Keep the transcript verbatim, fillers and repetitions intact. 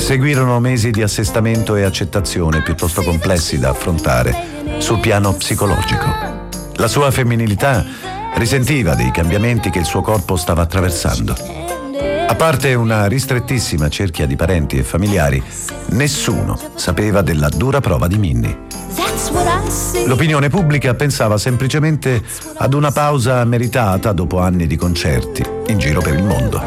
Seguirono mesi di assestamento e accettazione piuttosto complessi da affrontare sul piano psicologico. La sua femminilità risentiva dei cambiamenti che il suo corpo stava attraversando. A parte una ristrettissima cerchia di parenti e familiari, nessuno sapeva della dura prova di Minnie. L'opinione pubblica pensava semplicemente ad una pausa meritata dopo anni di concerti in giro per il mondo.